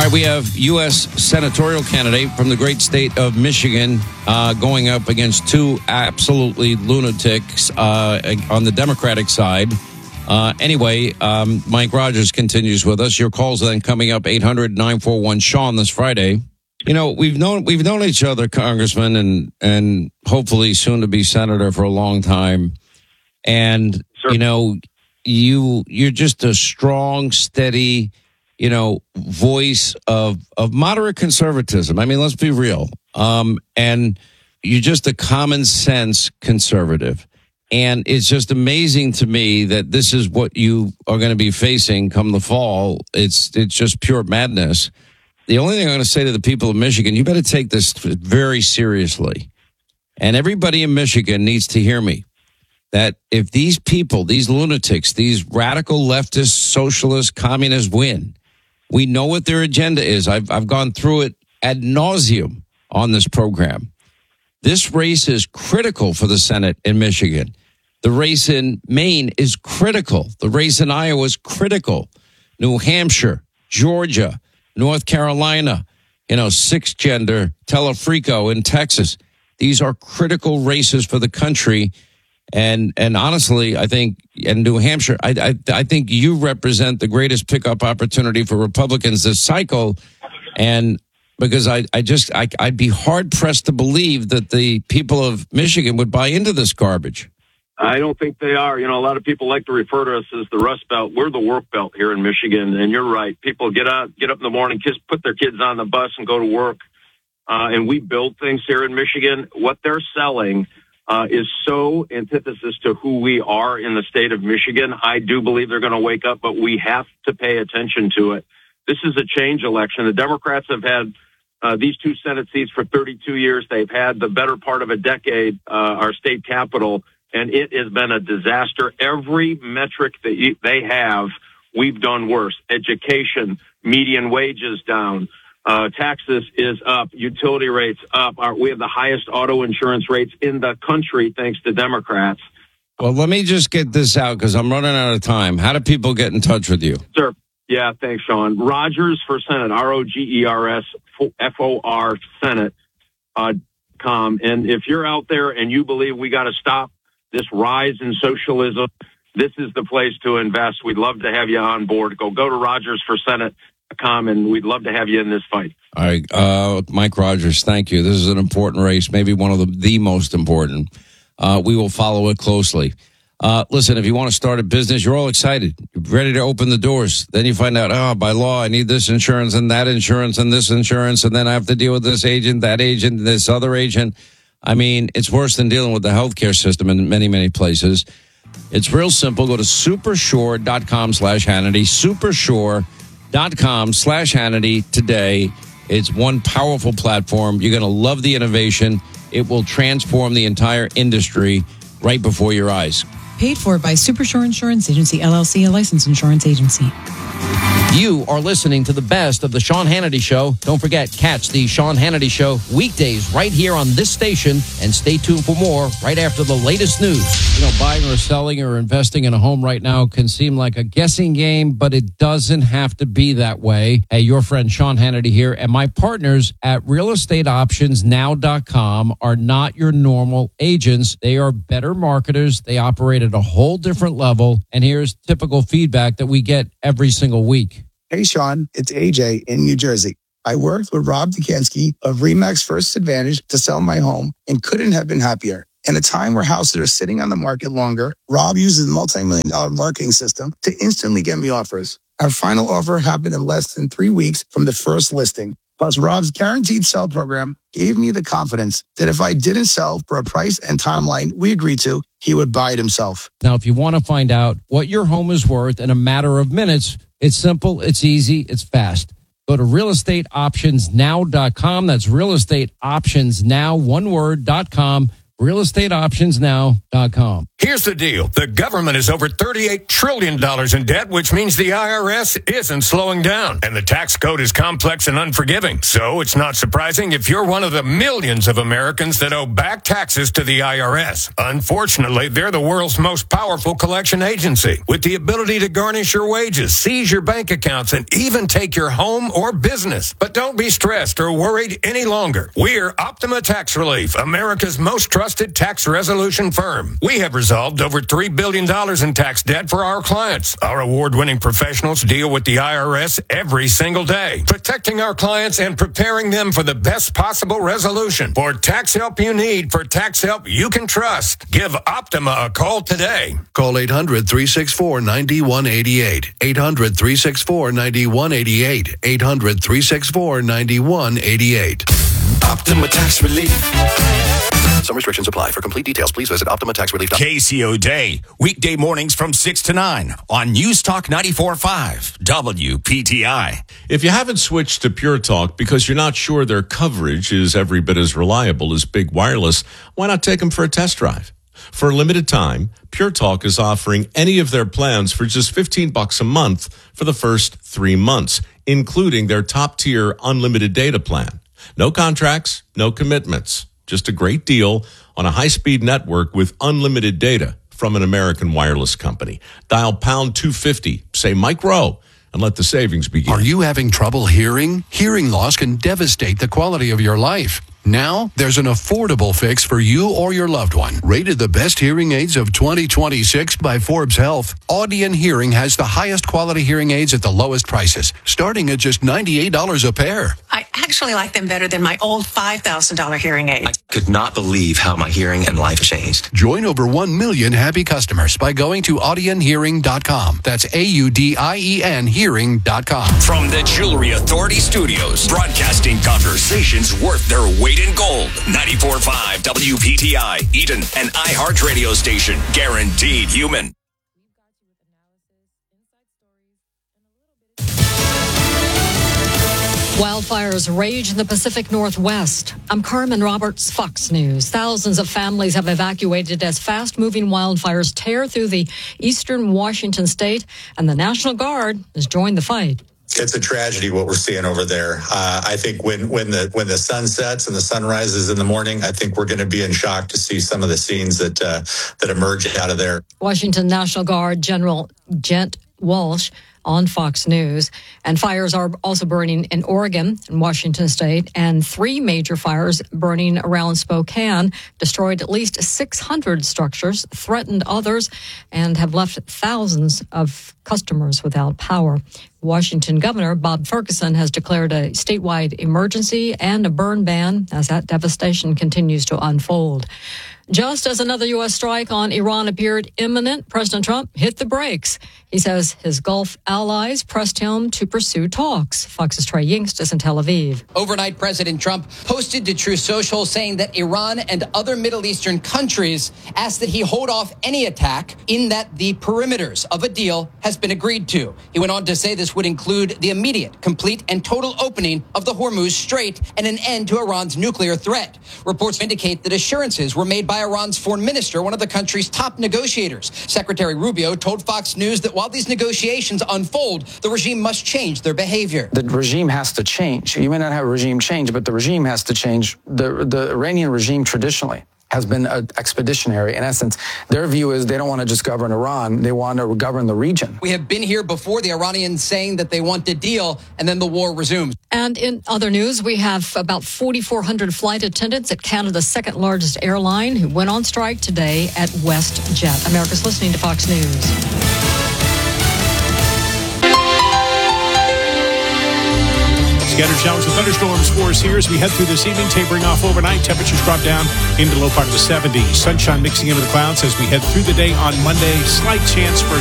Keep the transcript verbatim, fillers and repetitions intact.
right, we have U S senatorial candidate from the great state of Michigan uh, going up against two absolutely lunatics uh, on the Democratic side. Uh, anyway, um, Mike Rogers continues with us. Your calls then coming up eight hundred nine four one Sean this Friday. You know, we've known we've known each other, Congressman, and and hopefully soon to be senator for a long time. And sure. you know, you you're just a strong, steady, you know, voice of of moderate conservatism. I mean, let's be real. Um, and you're just a common sense conservative. And it's just amazing to me that this is what you are going to be facing come the fall. It's it's just pure madness. The only thing I'm going to say to the people of Michigan, you better take this very seriously. And everybody in Michigan needs to hear me. That if these people, these lunatics, these radical leftist, socialist, communists win, we know what their agenda is. I've I've gone through it ad nauseum on this program. This race is critical for the Senate in Michigan. The race in Maine is critical. The race in Iowa is critical. New Hampshire, Georgia, North Carolina, you know, sixth gender, Telefrico in Texas. These are critical races for the country. And and honestly, I think in New Hampshire, I, I I think you represent the greatest pickup opportunity for Republicans this cycle. And because I, I just I, I'd be hard pressed to believe that the people of Michigan would buy into this garbage. I don't think they are. You know, a lot of people like to refer to us as the Rust Belt. We're the work belt here in Michigan, and you're right. People get out, get up in the morning, kids put their kids on the bus and go to work, uh, and we build things here in Michigan. What they're selling uh, is so antithesis to who we are in the state of Michigan. I do believe they're going to wake up, but we have to pay attention to it. This is a change election. The Democrats have had uh, these two Senate seats for thirty-two years. They've had the better part of a decade, uh, our state capital. And it has been a disaster. Every metric that you, they have, we've done worse. Education, median wages down, uh, taxes is up, utility rates up. Our, we have the highest auto insurance rates in the country, thanks to Democrats. Well, let me just get this out because I'm running out of time. How do people get in touch with you? Sure. Yeah, thanks, Sean. Rogers for Senate, R O G E R S F O R Senate, uh, com. And if you're out there and you believe we got to stop this rise in socialism, this is the place to invest. We'd love to have you on board. Go go to Rogers for Senate dot com, and we'd love to have you in this fight. All right, uh, Mike Rogers, thank you. This is an important race, maybe one of the, the most important. Uh, we will follow it closely. Uh, listen, if you want to start a business, you're all excited. You're ready to open the doors. Then you find out, oh, by law, I need this insurance and that insurance and this insurance, and then I have to deal with this agent, that agent, this other agent. I mean, it's worse than dealing with the healthcare system in many, many places. It's real simple. Go to supersure.com slash Hannity, supersure.com slash Hannity today. It's one powerful platform. You're going to love the innovation. It will transform the entire industry right before your eyes. Paid for by Supershore Insurance Agency, L L C, a licensed insurance agency. You are listening to the best of the Sean Hannity Show. Don't forget, catch the Sean Hannity Show weekdays right here on this station, and stay tuned for more right after the latest news. You know, buying or selling or investing in a home right now can seem like a guessing game, but it doesn't have to be that way. Hey, your friend Sean Hannity here, and my partners at real estate options now dot com are not your normal agents. They are better marketers. They operate at a whole different level, and here's typical feedback that we get every single week. Hey, Sean, it's A J in New Jersey. I worked with Rob Dukansky of RE/MAX First Advantage to sell my home and couldn't have been happier. In a time where houses are sitting on the market longer, Rob uses a multi-million dollar marketing system to instantly get me offers. Our final offer happened in less than three weeks from the first listing. Plus, Rob's guaranteed sell program gave me the confidence that if I didn't sell for a price and timeline we agreed to, he would buy it himself. Now, if you want to find out what your home is worth in a matter of minutes, it's simple, it's easy, it's fast. Go to real estate options now dot com. That's real estate options now, one word, dot com. real estate options now dot com. Here's the deal. The government is over thirty-eight trillion dollars in debt, which means the I R S isn't slowing down. And the tax code is complex and unforgiving. So it's not surprising if you're one of the millions of Americans that owe back taxes to the I R S. Unfortunately, they're the world's most powerful collection agency, with the ability to garnish your wages, seize your bank accounts, and even take your home or business. But don't be stressed or worried any longer. We're Optima Tax Relief, America's most trusted tax resolution firm. We have resolved over three billion dollars in tax debt for our clients. Our award-winning professionals deal with the I R S every single day, protecting our clients and preparing them for the best possible resolution. For tax help you need, for tax help you can trust, give Optima a call today. Call eight hundred, three six four, nine one eight eight. eight hundred, three six four, nine one eight eight. eight hundred, three six four, nine one eight eight. Optima Tax Relief. Some restrictions apply. For complete details, please visit optima tax relief dot com. K C O Day, weekday mornings from six to nine on News Talk ninety-four point five, W P T I. If you haven't switched to Pure Talk because you're not sure their coverage is every bit as reliable as Big Wireless, why not take them for a test drive? For a limited time, Pure Talk is offering any of their plans for just fifteen bucks a month for the first three months, including their top-tier unlimited data plan. No contracts, no commitments. Just a great deal on a high-speed network with unlimited data from an American wireless company. Dial pound two fifty, say Mike Rowe, and let the savings begin. Are you having trouble hearing? Hearing loss can devastate the quality of your life. Now, there's an affordable fix for you or your loved one. Rated the best hearing aids of twenty twenty-six by Forbes Health, Audion Hearing has the highest quality hearing aids at the lowest prices, starting at just ninety-eight dollars a pair. I actually like them better than my old five thousand dollars hearing aid. I could not believe how my hearing and life changed. Join over one million happy customers by going to audion hearing dot com. That's A U D I E N hearing dot com. From the Jewelry Authority Studios, broadcasting conversations worth their weight in gold. ninety-four point five W P T I, Eden, an iHeart radio station. Guaranteed human. Wildfires rage in the Pacific Northwest. I'm Carmen Roberts, Fox News. Thousands of families have evacuated as fast-moving wildfires tear through the eastern Washington state, and the National Guard has joined the fight. It's a tragedy what we're seeing over there. Uh, I think when when the when the sun sets and the sun rises in the morning, I think we're going to be in shock to see some of the scenes that uh, that emerge out of there. Washington National Guard General Gent Walsh on Fox News. And fires are also burning in Oregon and Washington state, and three major fires burning around Spokane destroyed at least six hundred structures, threatened others, and have left thousands of customers without power. Washington Governor Bob Ferguson has declared a statewide emergency and a burn ban as that devastation continues to unfold. Just as another U S strike on Iran appeared imminent, President Trump hit the brakes. He says his Gulf allies pressed him to pursue talks. Fox's Trey Yingst is in Tel Aviv. Overnight, President Trump posted to Truth Social saying that Iran and other Middle Eastern countries asked that he hold off any attack, in that the perimeters of a deal has been agreed to. He went on to say this would include the immediate, complete, and total opening of the Hormuz Strait and an end to Iran's nuclear threat. Reports indicate that assurances were made by Iran's foreign minister, one of the country's top negotiators. Secretary Rubio told Fox News that while these negotiations unfold, the regime must change their behavior. The regime has to change. You may not have a regime change, but the regime has to change. The, the Iranian regime traditionally has been uh, expeditionary. In essence, their view is they don't want to just govern Iran, they want to govern the region. We have been here before, the Iranians saying that they want a deal, and then the war resumes. And in other news, we have about forty-four hundred flight attendants at Canada's second largest airline who went on strike today at WestJet. America's listening to Fox News. Scattered showers and thunderstorms for us here as we head through this evening, tapering off overnight. Temperatures drop down into the low part of the seventies. Sunshine mixing into the clouds as we head through the day on Monday. Slight chance for